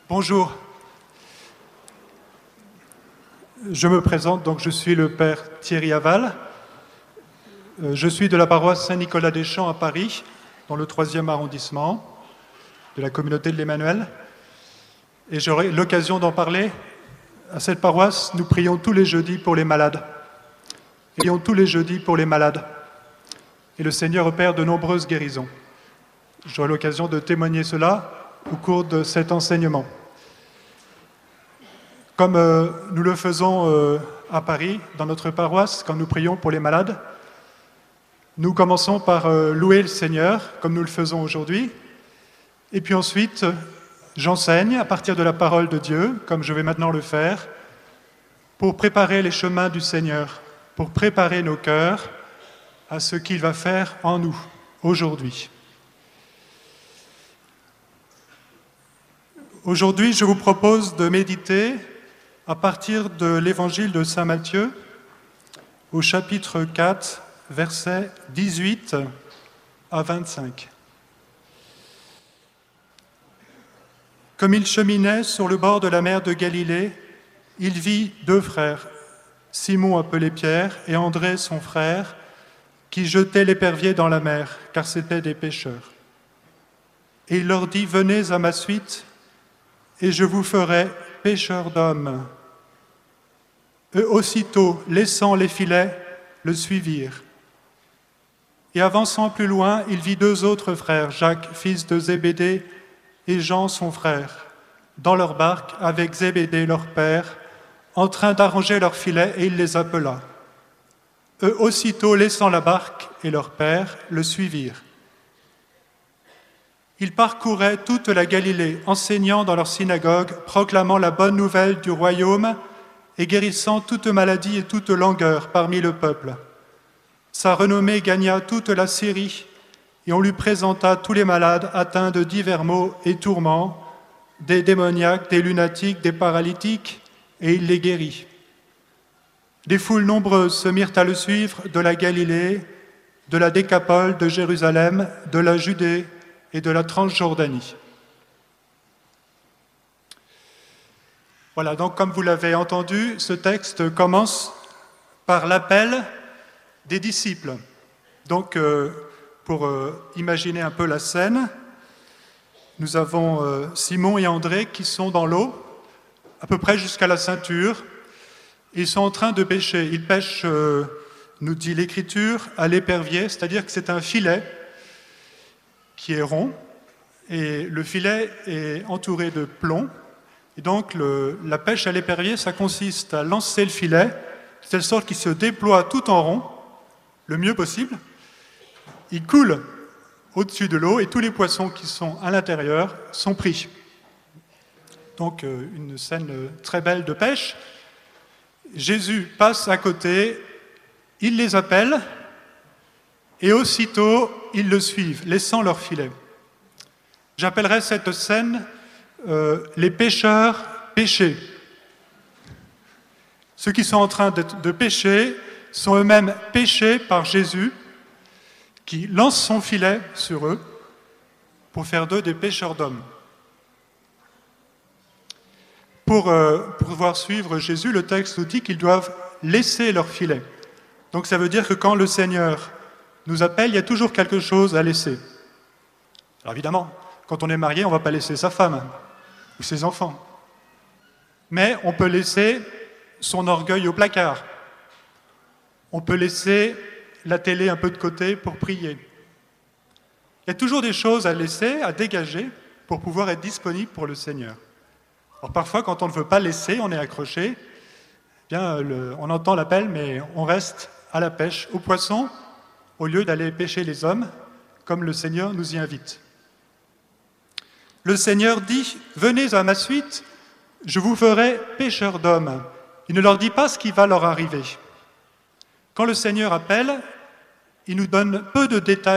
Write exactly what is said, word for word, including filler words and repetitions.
Bonjour. Je me présente, donc je suis le père Thierry Aval. Je suis de la paroisse Saint-Nicolas-des-Champs à Paris, dans le troisième arrondissement de la communauté de l'Emmanuel. Et j'aurai l'occasion d'en parler. À cette paroisse, nous prions tous les jeudis pour les malades. Nous prions tous les jeudis pour les malades. Et le Seigneur opère de nombreuses guérisons. J'aurai l'occasion de témoigner cela au cours de cet enseignement. Comme euh, nous le faisons euh, à Paris, dans notre paroisse, quand nous prions pour les malades, nous commençons par euh, louer le Seigneur, comme nous le faisons aujourd'hui, et puis ensuite, j'enseigne à partir de la parole de Dieu, comme je vais maintenant le faire, pour préparer les chemins du Seigneur, pour préparer nos cœurs à ce qu'il va faire en nous, aujourd'hui. Aujourd'hui, je vous propose de méditer à partir de l'évangile de saint Matthieu, au chapitre quatre, versets dix-huit à vingt-cinq. Comme il cheminait sur le bord de la mer de Galilée, il vit deux frères, Simon appelé Pierre et André son frère, qui jetaient l'épervier dans la mer, car c'étaient des pêcheurs. Et il leur dit, « Venez à ma suite, et je vous ferai pêcheurs d'hommes. » Eux aussitôt, laissant les filets, le suivirent. Et avançant plus loin, il vit deux autres frères, Jacques, fils de Zébédée, et Jean, son frère, dans leur barque avec Zébédée, leur père, en train d'arranger leurs filets, et il les appela. Eux aussitôt, laissant la barque et leur père, le suivirent. Ils parcouraient toute la Galilée, enseignant dans leur synagogue, proclamant la bonne nouvelle du royaume et guérissant toute maladie et toute langueur parmi le peuple. Sa renommée gagna toute la Syrie, et on lui présenta tous les malades atteints de divers maux et tourments, des démoniaques, des lunatiques, des paralytiques, et il les guérit. Des foules nombreuses se mirent à le suivre de la Galilée, de la Décapole, de Jérusalem, de la Judée et de la Transjordanie. Voilà, donc comme vous l'avez entendu, ce texte commence par l'appel des disciples. Donc, euh, pour euh, imaginer un peu la scène, nous avons euh, Simon et André qui sont dans l'eau, à peu près jusqu'à la ceinture. Ils sont en train de pêcher. Ils pêchent, euh, nous dit l'Écriture, à l'épervier, c'est-à-dire que c'est un filet qui est rond, et le filet est entouré de plomb. Et donc, le, la pêche à l'épervier, ça consiste à lancer le filet, de telle sorte qu'il se déploie tout en rond, le mieux possible. Il coule au-dessus de l'eau, et tous les poissons qui sont à l'intérieur sont pris. Donc, euh, une scène très belle de pêche. Jésus passe à côté, il les appelle, et aussitôt, ils le suivent, laissant leur filet. J'appellerais cette scène euh, les pêcheurs pêchés. Ceux qui sont en train de, de pêcher sont eux-mêmes pêchés par Jésus, qui lance son filet sur eux pour faire d'eux des pêcheurs d'hommes. Pour, euh, pour pouvoir suivre Jésus, le texte nous dit qu'ils doivent laisser leur filet. Donc ça veut dire que quand le Seigneur nous appelle, il y a toujours quelque chose à laisser. Alors évidemment, quand on est marié, on ne va pas laisser sa femme ou ses enfants. Mais on peut laisser son orgueil au placard. On peut laisser la télé un peu de côté pour prier. Il y a toujours des choses à laisser, à dégager, pour pouvoir être disponible pour le Seigneur. Alors parfois, quand on ne veut pas laisser, on est accroché. Eh bien, le, on entend l'appel, mais on reste à la pêche, aux poissons, au lieu d'aller pêcher les hommes, comme le Seigneur nous y invite. Le Seigneur dit, « Venez à ma suite, je vous ferai pêcheurs d'hommes. » Il ne leur dit pas ce qui va leur arriver. Quand le Seigneur appelle, il nous donne peu de détails